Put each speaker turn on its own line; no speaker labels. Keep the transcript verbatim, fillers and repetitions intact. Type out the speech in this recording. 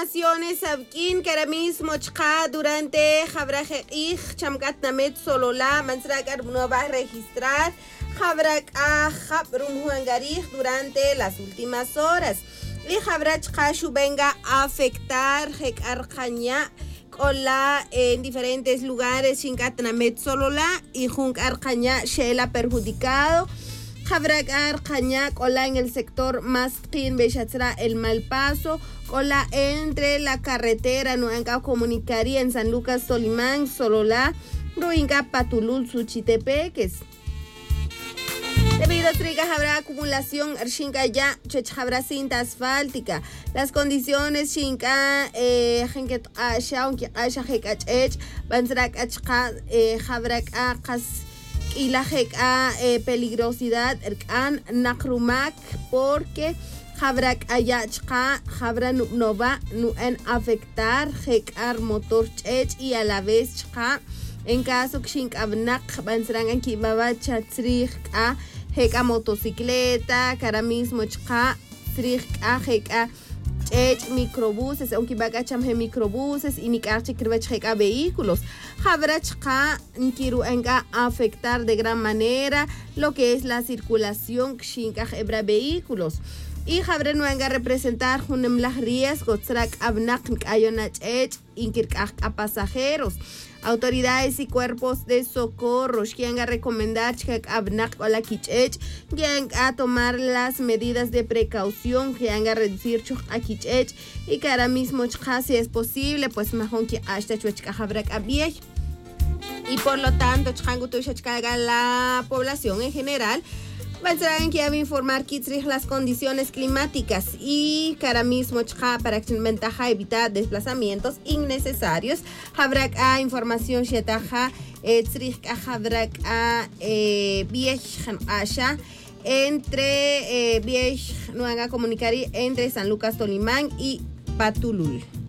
informaciones sabkin que ahora mismo chqa durante Jabrak ich chamkat namet solola mansrakar no va a registrar Jabrak a Jabrum Juangarij durante las últimas horas y Jabrak chqa venga a afectar Hek Arcaña Kola en diferentes lugares Shinkat namet solola y Junk Arcaña Shela perjudicado Jabrak Arcaña, cola en el sector Maskin, Bechatra, el Malpaso, cola entre la carretera Nuanca Comunicaría en San Lucas, Tolimán, Sololá, Ruinca, Patulul, Suchitepeques. Debido a trigas habrá acumulación, Shinka ya, Chech habrá cinta asfáltica. Las condiciones Shinka, eh, Henket Asha, aunque Asha Hekach, Bansrak Achka, eh, Jabrak Akas. Y la a eh, peligrosidad erkan nakrumak porque Jabrak ayachka Jabra no va en afectar hekar motor chech y a la vez chka en caso que shink abnak bansrangan ki baba chatrich a heka motocicleta cara mismo chka trich a heka chech microbuses aunque baga chamhe microbuses y nikarche krvech heka vehículos Jabra chqa nkiru enga afectar de gran manera lo que es la circulación kshinkaj ebra vehículos y Jabra no enga representar hunem las riesgos trak abnak nkayonach ech inkirkaj a pasajeros autoridades y cuerpos de socorro que a recomendar que abnak o la kichech que a tomar las medidas de precaución que a reducir a kichech y que ahora mismo si es posible pues mejor que hasta chuechka jabrak abiej y por lo tanto la población en general van que a informar que las condiciones climáticas y que ahora mismo para que ventaja evitar desplazamientos innecesarios habrá a información shetaja habrak a viejan asha entre vieja no haga comunicar entre San Lucas Tolimán y Patulul.